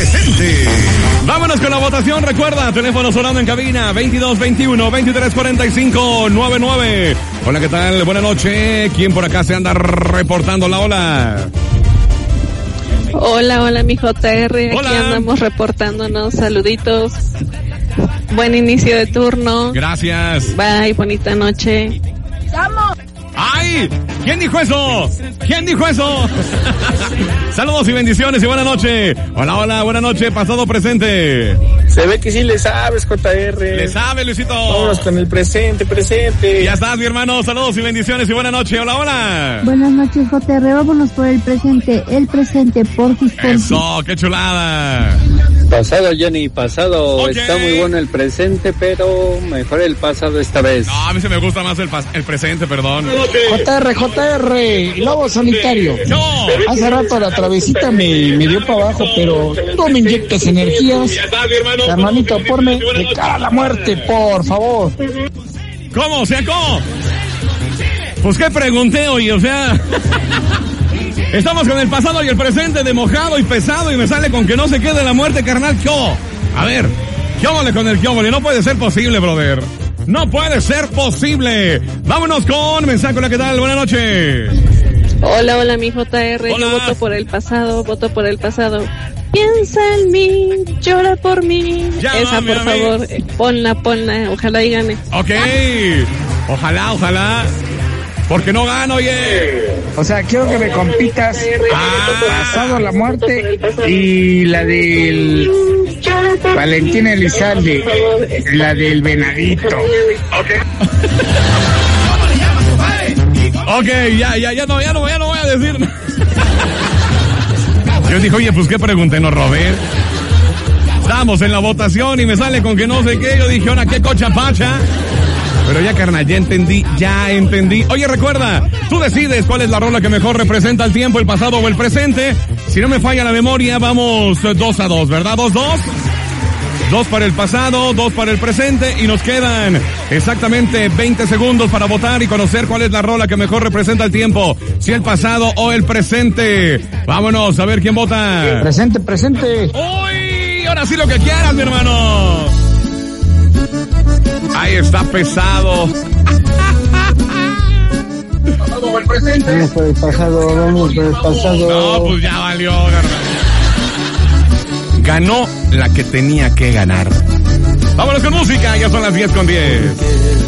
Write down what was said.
presente. Vámonos con la votación. Recuerda, teléfono sonando en cabina 2221-2345-99. Hola, ¿qué tal? Buenas noches. ¿Quién por acá se anda reportando? La hola. Hola, mi JR. Hola. Aquí andamos reportándonos. Saluditos. Buen inicio de turno. Gracias. Bye, bonita noche. ¡Vamos! ¡Ay! ¿Quién dijo eso? ¿Quién dijo eso? Saludos y bendiciones y buena noche. Hola, buena noche, pasado, presente. Se ve que sí le sabes, JR. Le sabe, Luisito. Vámonos con el presente. Ya estás, mi hermano. Saludos y bendiciones y buena noche. Hola. Buenas noches, JR. Vámonos por el presente, porfis. Eso, qué chulada. Pasado, Johnny, pasado. Okay. Está muy bueno el presente, pero mejor el pasado esta vez. No, a mí se me gusta más el presente, perdón. JR, lobo solitario. No. Hace rato la travesita me dio para abajo, pero no me inyectes energías. Hermanito, ponme de cara a la muerte, por favor. ¿Cómo? O sea, ¿cómo? Pues qué pregunté hoy, o sea... Estamos con el pasado y el presente de mojado y pesado y me sale con que no se quede la muerte, carnal. ¿Qué? A ver, ¿qué óvole con el qué óvole? No puede ser posible, brother. No puede ser posible. Vámonos con mensaje. Hola, ¿qué tal? Buenas noches. Hola, mi JR. Hola. Yo voto por el pasado. Piensa en mí, llora por mí. Ya, Esa, por favor, ponla. Ojalá y gane. Ok. Ojalá. Porque no gano, oye. O sea, quiero que me compitas pasado la muerte y la del Valentín Elizalde, la del Venadito. Ok, ya no voy a decir. Yo dije, oye, pues qué pregunté, ¿no, Robert? Estamos en la votación y me sale con que no sé qué. Yo dije, ahora qué cocha pacha. Pero ya, carnal, ya entendí. Oye, recuerda, tú decides cuál es la rola que mejor representa el tiempo, el pasado o el presente. Si no me falla la memoria, vamos 2-2, ¿verdad? 2-2. 2 para el pasado, 2 para el presente y nos quedan exactamente 20 segundos para votar y conocer cuál es la rola que mejor representa el tiempo, si el pasado o el presente. Vámonos a ver quién vota. Presente. ¡Uy! Ahora sí lo que quieras, mi hermano. Ahí está pesado. Vamos por el pasado. No, pues ya valió, carnal. Ganó la que tenía que ganar. Vámonos con música, ya son las 10:10.